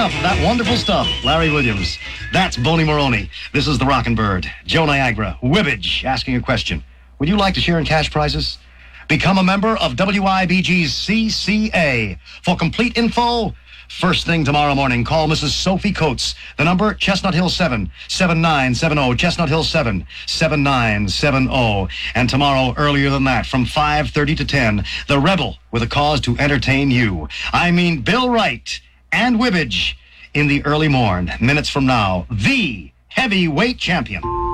enough of that wonderful stuff. Larry Williams. That's Boney Maroney. This is the Rockin' Bird. Joe Niagara. Wibbage asking a question. Would you like to share in cash prizes? Become a member of WIBG's CCA. For complete info, first thing tomorrow morning, call Mrs. Sophie Coates. The number, Chestnut Hill 7-7970. Chestnut Hill 7-7970. And tomorrow, earlier than that, from 5:30 to 10, The Rebel with a cause to entertain you. I mean, Bill Wright and Wibbage in the early morn. Minutes from now, the heavyweight champion.